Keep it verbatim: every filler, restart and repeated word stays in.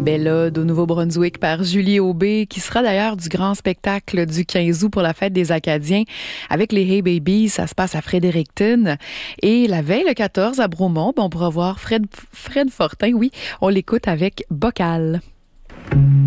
Belle Ode au Nouveau-Brunswick par Julie Aubé, qui sera d'ailleurs du grand spectacle du quinze août pour la fête des Acadiens avec les Hey Babies. Ça se passe à Fredericton. Et la veille, le quatorze, à Bromont, ben, on pourra voir Fred, Fred Fortin. Oui, on l'écoute avec Bocal.